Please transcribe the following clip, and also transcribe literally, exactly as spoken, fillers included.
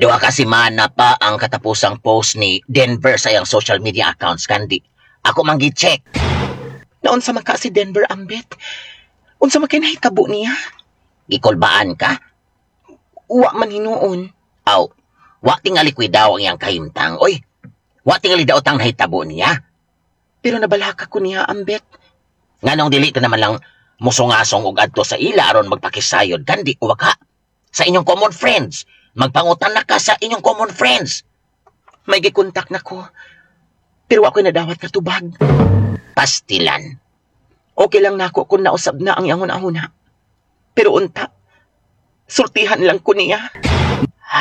Duha ka semana pa ang katapusang post ni Denver sa iyang social media accounts, kandi. Ako man gi-check. Naunsa man ka si Denver Ambet? Unsa man kay nahitabo niya? Gikolbaan ka? Wa man hinuon. Aw, wa tingali daw ang iyang kahimtang. Oy, wa tingali daw tang nahitabo niya. Pero nabalaka ko niya, Ambet. Nganong dili ka naman lang musungasong og adto sa ila aron magpakisayod, kandi uwa ka sa inyong common friends. Magpangutan na ka sa inyong common friends. May gikontak na ko. Pero ako'y nadawat ka tubag. Pastilan. Okay lang nako kung nausab na ang iyang una-una. Pero unta, sultihan lang ko niya.